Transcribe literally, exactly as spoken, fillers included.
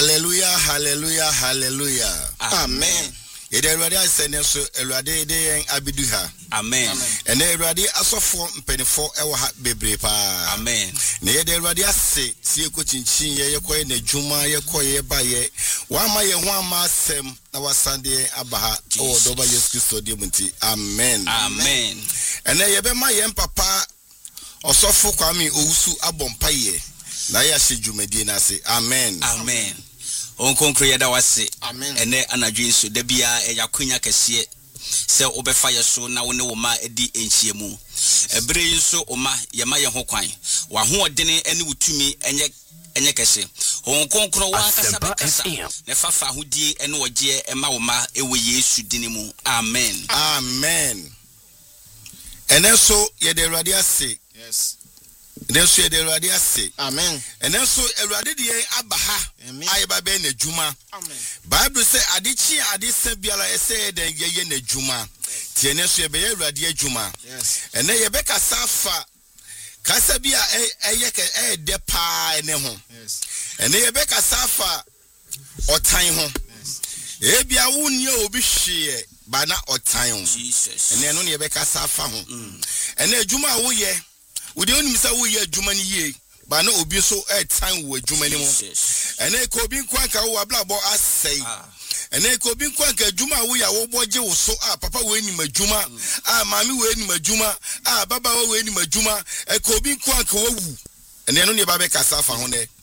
Hallelujah, hallelujah, hallelujah. Amen. Ede Erade asene so Erade de abiduha. Amen. Ene Erade asofo mpenifo ewo ha bebre pa. Amen. Ne ede Erade ase sie ko chinchin ye yekoye na dwuma yekoye ba ye. Wa ma ye ho ama asem na wasande abaha o doba Yesu Kristo de munti. Amen. Amen. Ene ye be ma ye papa osofo Kwame Owusu abompa ye. Na ya hye dwumadi na ase. Amen. Amen. On konkre yeda wase. Amen. Ene anadwe so da bia eyakonya kese se obefa ye so na wo ne wo ma edi enchiemu. Ebre yi so oma ye ma ye ho kwan. Wa ho odene ene wutumi enye enye kese. On konkro wa kasa bekasa. Ne fafa hodie ene oje ema wo ma ewe Yesu dini mu. Amen. Amen. Ene so ye de Erade ase. Yes. Then so the Erade ase. Amen. And then so Erade de abaha. Ayeba be na dwuma. Amen. Bible say adichi adise biala ese den ye na dwuma. Tie ne so ye be Erade adwuma. Yes. And then ye be kasa fa kasa bia eye ke e de pa ne ho. Yes. And then ye be kasa fa otan ho. Yes. E bia wunye obi hwe ba na otan ho. Jesus. And then no ye be kasa fa ho. And then adwuma wo ye we don't miss a way Jumani ye, but no be so a time with Jumani. And they could be quanka who blah boy as say. And they could be quanka Juma we are boy so ah papa winning my Juma, ah mammy winning my Juma, ah baba winning my Juma, a could be quanka. And then only Babeka Safa on there.